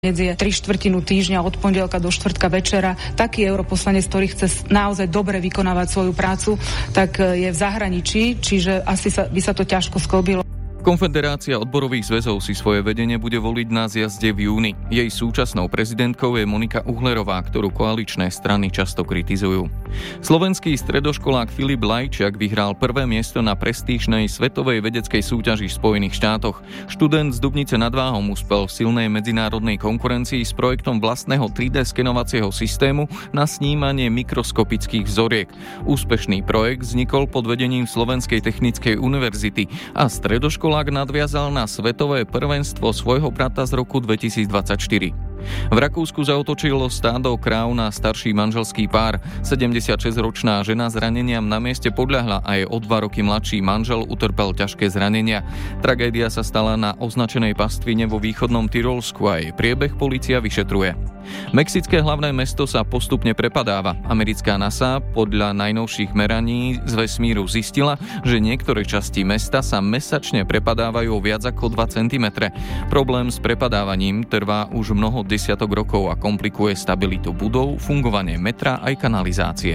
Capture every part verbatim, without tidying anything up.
je tri štvrtinu týždňa od pondelka do štvrtka večera. Taký europoslanec, ktorý chce naozaj dobre vykonávať svoju prácu, tak je v zahraničí, čiže asi sa, by sa to ťažko sklbilo. Konfederácia odborových zväzov si svoje vedenie bude voliť na zjazde v júni. Jej súčasnou prezidentkou je Monika Uhlerová, ktorú koaličné strany často kritizujú. Slovenský stredoškolák Filip Lajčiak vyhral prvé miesto na prestížnej svetovej vedeckej súťaži v Spojených štátoch. Študent z Dubnice nad Váhom uspel v silnej medzinárodnej konkurencii s projektom vlastného tri dé skenovacieho systému na snímanie mikroskopických vzoriek. Úspešný projekt vznikol pod vedením Slovenskej technickej univerzity a stredoškolák nadviazal na svetové prvenstvo svojho brata z roku dvetisícdvadsaťštyri. V Rakúsku zaútočilo stádo kráv na starší manželský pár. sedemdesiatšesťročná žena zraneniam na mieste podľahla a jej o dva roky mladší manžel utrpel ťažké zranenia. Tragédia sa stala na označenej pastvine vo východnom Tyrolsku a jej priebeh polícia vyšetruje. Mexické hlavné mesto sa postupne prepadáva. Americká NASA podľa najnovších meraní z vesmíru zistila, že niektoré časti mesta sa mesačne prepadávajú viac ako dva centimetre. Problém s prepadávaním trvá už mnoho desiatok rokov a komplikuje stabilitu budov, fungovanie metra aj kanalizácie.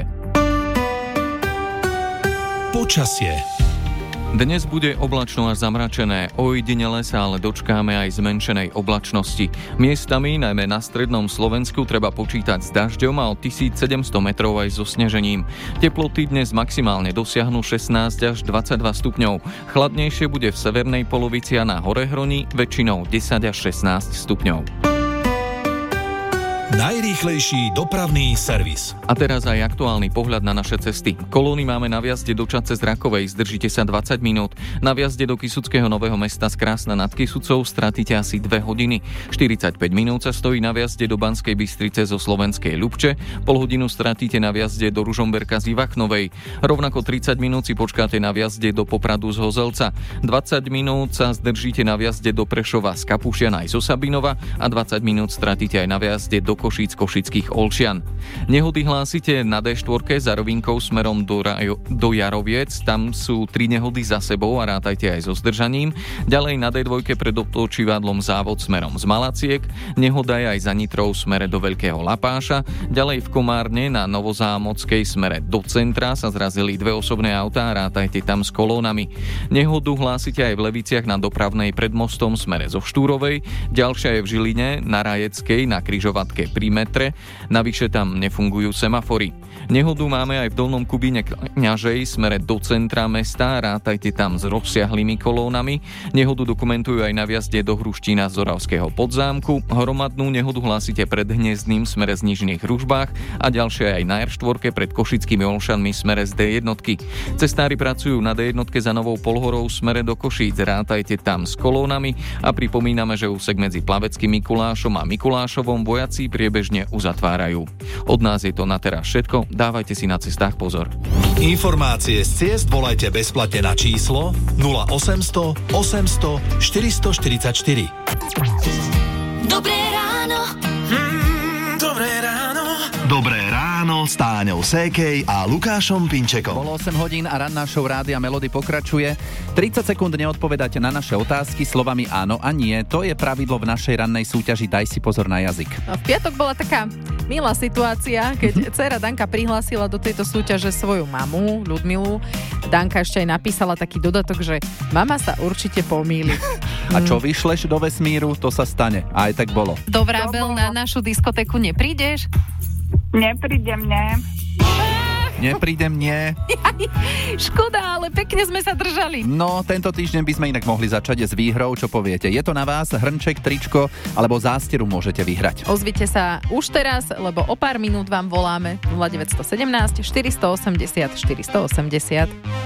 Počasie. Dnes bude oblačno až zamračené, ojedinele sa ale dočkáme aj zmenšenej oblačnosti. Miestami, najmä na strednom Slovensku, treba počítať s dažďom a od tisícsedemsto metrov aj so snežením. Teploty dnes maximálne dosiahnu šestnásť až dvadsaťdva stupňov. Chladnejšie bude v severnej polovici a na Horehroni väčšinou desať až šestnásť stupňov. Najrýchlejší dopravný servis. A teraz aj aktuálny pohľad na naše cesty. Kolóny máme na vjazde do Čadce z Rakovej, zdržíte sa dvadsať minút. Na vjazde do Kysuckého Nového Mesta z Krásna nad Kysucou stratíte asi dve hodiny. štyridsaťpäť minút sa stojí na vjazde do Banskej Bystrice zo Slovenskej Ľubče, pol hodinu stratíte na vjazde do Ružomberka z Ivachnovej. Rovnako tridsať minút si počkáte na vjazde do Popradu z Hozelca. dvadsať minút sa zdržíte na vjazde do Prešova z Kapušiana aj zo Sabinova a dvadsať minút stratíte aj na vjazde do Košíc Košických Olšian. Nehody hlásite na dé štyri za rovinkou smerom do, Rajo, do Jaroviec. Tam sú tri nehody za sebou a rátajte aj so zdržaním. Ďalej na dé dva pred obtočívadlom Závod smerom z Malaciek. Nehoda je aj za Nitrou smere do Veľkého Lapáša. Ďalej v Komárne na Novozámockej smere do centra sa zrazili dve osobné autá a rátajte tam s kolónami. Nehodu hlásite aj v Leviciach na Dopravnej pred mostom smere zo Štúrovej. Ďalšia je v Žiline na Rajeckej na križovatke pri metre, navyše tam nefungujú semafory. Nehodu máme aj v Dolnom Kubíne Kňažej smere do centra mesta, rátajte tam s rozsiahlými kolónami. Nehodu dokumentujú aj na vjazde do Hruštína z Oravského Podzámku. Hromadnú nehodu hlásite pred Hniezdným smere z Nižných Ružbách a ďalšie aj na er štyri pred Košickými Olšanmi smere z dé jedna. Cestári pracujú na dé jedna za Novou Polhorou smere do Košíc, rátajte tam s kolónami a pripomíname, že úsek medzi Plaveckým Mikulášom a Mikulášovom vojaci priebežne uzatvárajú. Od nás je to na teraz všetko. Dávajte si na cestách pozor. Informácie z ciest volajte bezplatne na číslo nula osemsto osemsto štyristoštyridsaťštyri. Dobré ráno. Mm, dobré ráno. Dobré ráno s Táňou Sékej a Lukášom Pinčekom. Bolo osem hodín a ranná show Rádia Melody pokračuje. tridsať sekúnd neodpovedáte na naše otázky slovami áno a nie. To je pravidlo v našej rannej súťaži Daj si pozor na jazyk. V piatok bola taká milá situácia, keď dcéra Danka prihlásila do tejto súťaže svoju mamu, Ľudmilu. Danka ešte aj napísala taký dodatok, že mama sa určite pomýli. A čo vyšleš do vesmíru, to sa stane. A aj tak bolo. Dovrábel, na našu diskotéku neprídeš? Neprídem, ne. Neprídem, nie. Škoda, ale pekne sme sa držali. No, tento týždeň by sme inak mohli začať s výhrou, čo poviete. Je to na vás, hrnček, tričko, alebo zásteru môžete vyhrať. Ozvite sa už teraz, lebo o pár minút vám voláme nula deväť jedna sedem štyri osem nula štyri osem nula.